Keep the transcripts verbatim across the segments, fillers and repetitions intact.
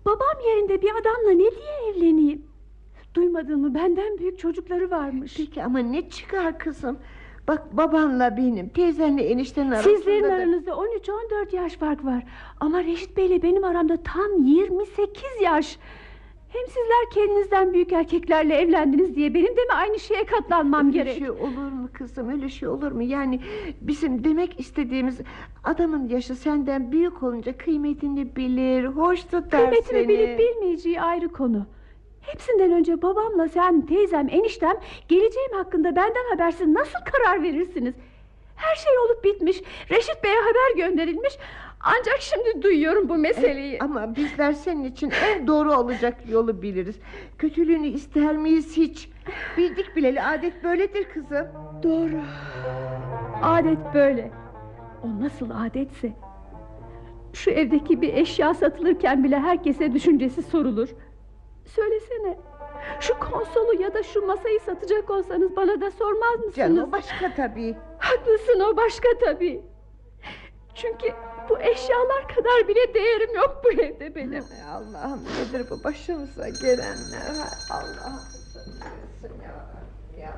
Babam yerinde bir adamla ne diye evleneyim? Duymadın mı, benden büyük çocukları varmış. Peki ama ne çıkar kızım? Bak, babanla benim, teyzenle eniştenin arasında Sizlerin da... aranızda on üç on dört yaş fark var. Ama Reşit Bey'le benim aramda tam yirmi sekiz yaş. Hem sizler kendinizden büyük erkeklerle evlendiniz diye benim de mi aynı şeye katlanmam Öyle gerek? şey olur mu kızım, öyle şey olur mu? Yani bizim demek istediğimiz, adamın yaşı senden büyük olunca kıymetini bilir, hoş tutar Kıymetimi seni. bilip bilmeyeceği ayrı konu. Hepsinden önce babamla sen, teyzem, eniştem geleceğim hakkında benden habersiz nasıl karar verirsiniz? Her şey olup bitmiş, Reşit Bey'e haber gönderilmiş. Ancak şimdi duyuyorum bu meseleyi. E, ama bizler senin için en doğru olacak yolu biliriz. Kötülüğünü ister miyiz hiç? Bildik bileli adet böyledir kızım. Doğru. Adet böyle. O nasıl adetse. Şu evdeki bir eşya satılırken bile herkese düşüncesi sorulur. Söylesene, şu konsolu ya da şu masayı satacak olsanız bana da sormaz mısınız? Canım, başka tabii. Haklısın, o başka tabii. Çünkü bu eşyalar kadar bile değerim yok bu evde benim. Ay Allah'ım, nedir bu başımıza gelenler? Hay Allah'ım, sen ya. Ya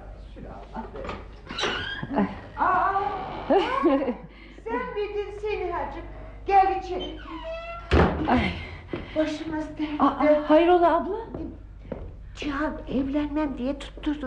Aa, sen miydin Selihacığım? Gel içeri. Ay. Başımız dertte. Aa, hayrola abla? Cihan evlenmem diye tutturdu.